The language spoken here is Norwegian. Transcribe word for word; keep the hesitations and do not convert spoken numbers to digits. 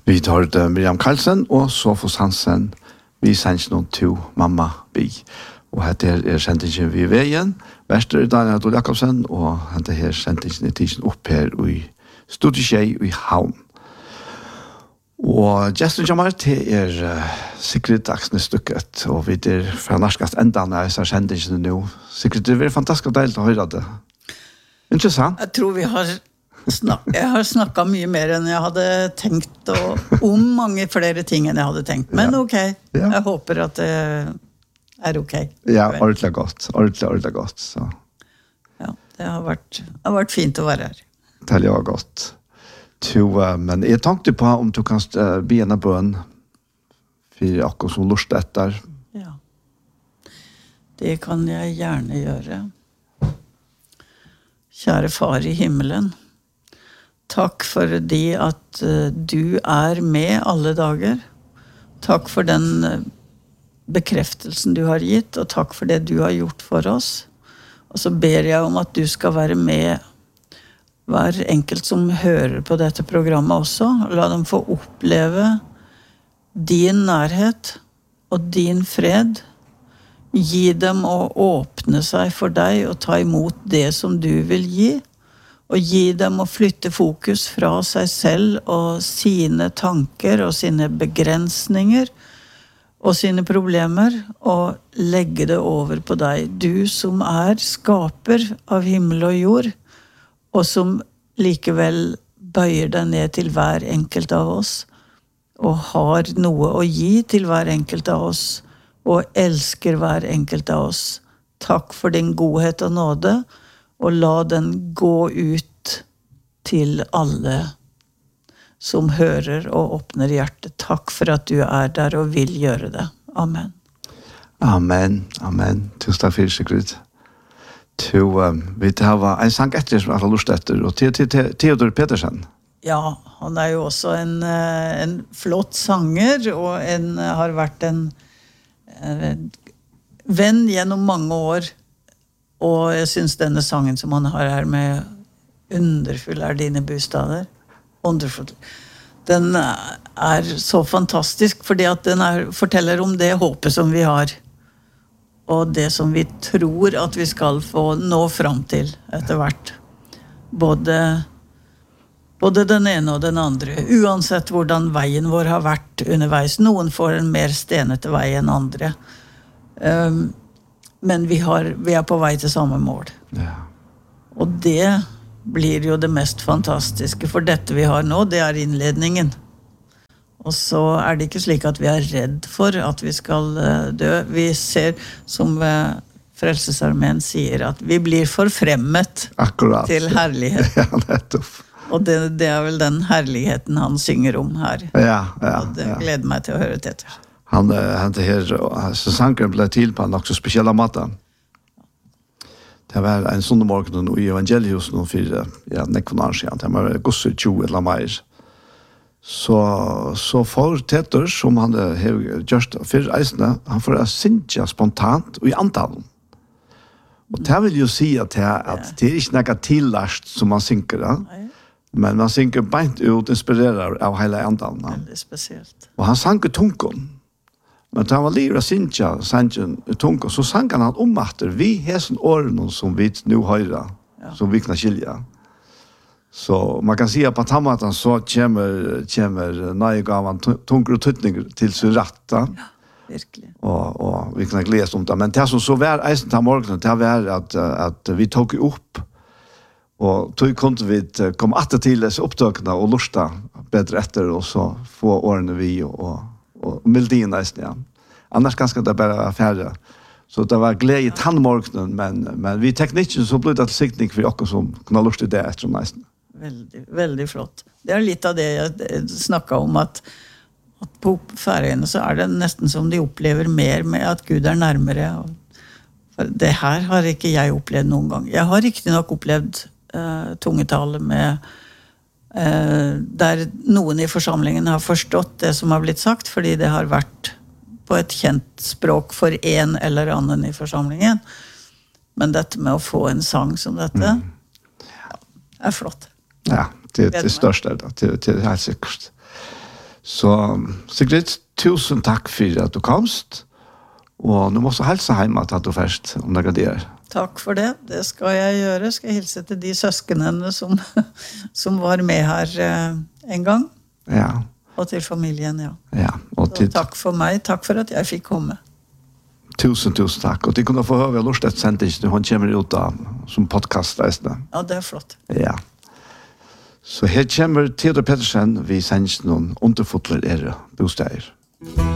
Vi tar det Miriam Karlsen og Sofus Hansen. Vi sender noen to mamma vi. Og her er sendingen vi ved igjen. Verster Daniel Adol Jakobsen, og her er sendingen i tidsen opp her i Studieskjei i Havn. Og Justin Jamar til er uh, Sigrid Dagsnes stykket, og vi er fra norskast enda når jeg ser sendingen nå. Sigrid, det er fantastisk deilig å høre det. Interessant. Jeg tror vi har snak jeg har snakket mye mer enn jeg hadde tenkt, og om mange flere ting enn jeg hadde tenkt. Men ja. Ok, ja. Jeg håper at det er ok. Ja, ordentlig godt. Ordentlig, ordentlig godt. Så. Ja, det har vært, det har vært fint å være her. Det har godt. To, uh, men jeg tenkte på om du kan uh, be en bønn for akkurat som lust etter. Ja, det kan jeg gjerne gjøre. Kjære far i himmelen, takk for det at uh, du er med alle dager. Takk for den uh, bekreftelsen du har gitt, og takk for det du har gjort for oss. Og så ber jeg om at du skal være med hver enkelt som hører på dette programmet også. La dem få oppleve din nærhet og din fred. Gi dem å åpne seg for deg og ta imot det som du vil gi. Og gi dem å flytte fokus fra seg selv og sine tanker og sine begrensninger og sine problemer, og legge det over på deg. Du som er skaper av himmel og jord, og som likevel bøyer deg ned til hver enkelt av oss, og har noe å gi til hver enkelt av oss, og elsker hver enkelt av oss. Takk for din godhet og nåde, og la den gå ut til alle som hører og åpner hjertet. Takk for at du er der og vil gjøre det. Amen. Amen, amen. Tusen takk for Sigrid. To, um, vi har en sang etter som jeg har lyst etter, og til, til, til Theodor Petersen. Ja, han er jo også en, en flott sanger, og en, har vært en, en venn gjennom mange år, og jeg synes denne sangen som han har her med Underfull er dine bostader, Wonderful, den er så fantastisk, fordi at den er, forteller om det håpet som vi har, og det som vi tror at vi skal få nå fram til etter hvert. Både, både den ene og den andre, uansett hvordan veien vår har vært underveis. Noen får en mer stenete vei enn andre. Um, men vi, har, vi er på vei til samme mål. Ja. Og det blir jo det mest fantastiske, for dette vi har nå, det er innledningen. Og så er det ikke slik at vi er redd for at vi skal dø. Vi ser, som Frelsesarmeen sier, at vi blir forfremmet Akkurat. Til herlighet. Ja, nettopp. Og det, det er vel den herligheten han synger om her. Ja, ja. Og det ja. gleder meg til å høre det etter. Han, han det her, så sangeren ble til på en nok så spesiell måte. Det var en sånne morgen i evangeliet noen fire, ja, nekvånaren siden. Det var gosser tjue eller mer. Så, så for Teter, som han har gjort før eisene, han får synge spontant og i antalen. Og det vil jo si at det, at det er ikke noe tillært som man synker da. Men man synker beint ut, inspirerer av hele antalen. Veldig spesielt. Og han sanker tungen. Men da han var livet av Sintja, sangen tungen, så sank han om etter vi hesen årene som vi nå hører, ja. Som vi kan skilja. Så man kan si at på tammaten så kommer, kommer nøyegaven tunger og tøtninger til sin rett. Ja, virkelig. Og, og vi kan glede om det. Men det som så var eisen til morgenen, det var at, at vi tok opp, og tog kunne vi komme etter til disse opptøkene og lusta bedre etter, og så få årene vi og og mildin eisen igjen. Annars ganske det bare var færre. Så det var glede i tannmorgenen, men, men vi teknikken så ble det til siktning for dere som kunne ha lyst til det etter eisen. Veldig, veldig flott. Det er litt av det jeg snakket om, at, at på Færøyene så er det nesten som de opplever mer med at Gud er nærmere. For det her har ikke jeg opplevd noen gang. Jeg har riktig nok opplevd uh, tungetale med Uh, der noen i forsamlingen har forstått det som har blitt sagt, fordi det har vært på et kjent språk for en eller annen i forsamlingen. Men dette med å få en sang som dette, mm. ja, er flott. Ja, det er det største, det, det er helt sikkert. Så Sigrid, tusen takk for at du komst. Og nu måste hälsa hemma att du först om det går där. Tack för det. Det ska jag göra. Ska hilsa till de söskenen som som var med här eh, en gång. Ja. Och till familjen, ja. Ja, och till tack för mig. Tack för att jag fick komma. Tusen tusen tack. Och det kunde få höra lust att sända dig hon kommer ut av som podcast resten. Ja, det är flott. Ja. Så här kommer Theodor Pettersen vi sänds någon underfotler er bostäder.